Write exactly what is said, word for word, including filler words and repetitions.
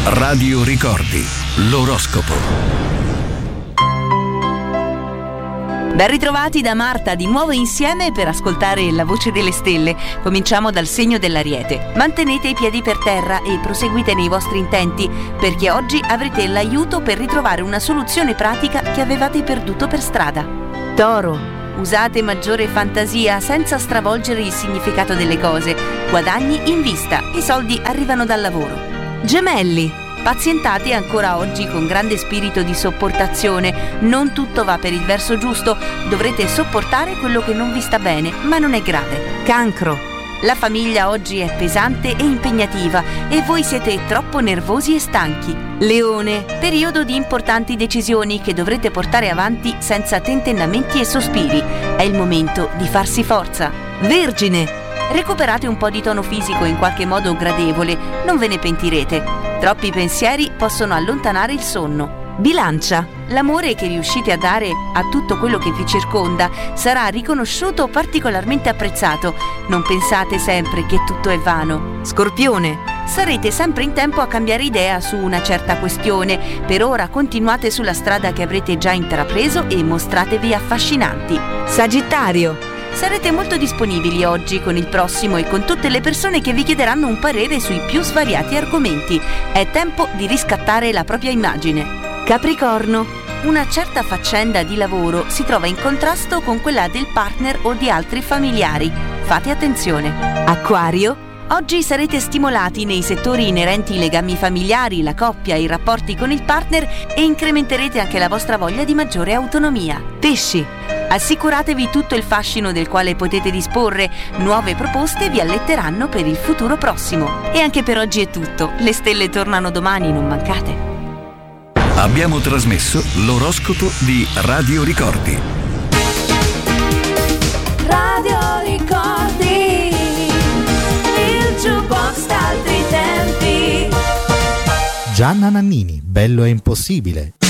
Radio Ricordi, l'oroscopo. Ben ritrovati da Marta, di nuovo insieme per ascoltare la voce delle stelle. Cominciamo dal segno dell'Ariete. Mantenete i piedi per terra e proseguite nei vostri intenti, perché oggi avrete l'aiuto per ritrovare una soluzione pratica che avevate perduto per strada. Toro. Usate maggiore fantasia senza stravolgere il significato delle cose. Guadagni in vista, i soldi arrivano dal lavoro. Gemelli. Pazientate ancora oggi con grande spirito di sopportazione. Non tutto va per il verso giusto, dovrete sopportare quello che non vi sta bene, ma non è grave. Cancro. La famiglia oggi è pesante e impegnativa e voi siete troppo nervosi e stanchi. Leone. Periodo di importanti decisioni che dovrete portare avanti senza tentennamenti e sospiri. È il momento di farsi forza. Vergine. Recuperate un po' di tono fisico in qualche modo gradevole, non ve ne pentirete. Troppi pensieri possono allontanare il sonno. Bilancia. L'amore che riuscite a dare a tutto quello che vi circonda sarà riconosciuto o particolarmente apprezzato. Non pensate sempre che tutto è vano. Scorpione. Sarete sempre in tempo a cambiare idea su una certa questione. Per ora continuate sulla strada che avrete già intrapreso e mostratevi affascinanti. Sagittario. Sarete molto disponibili oggi con il prossimo e con tutte le persone che vi chiederanno un parere sui più svariati argomenti. È tempo di riscattare la propria immagine. Capricorno. Una certa faccenda di lavoro si trova in contrasto con quella del partner o di altri familiari. Fate attenzione. Acquario. Oggi sarete stimolati nei settori inerenti ai legami familiari, la coppia, i rapporti con il partner e incrementerete anche la vostra voglia di maggiore autonomia. Pesci. Assicuratevi tutto il fascino del quale potete disporre. Nuove proposte vi alletteranno per il futuro prossimo. E anche per oggi è tutto. Le stelle tornano domani, non mancate. Abbiamo trasmesso l'oroscopo di Radio Ricordi. Radio Ricordi, il jukebox d'altri tempi. Gianna Nannini, Bello è impossibile.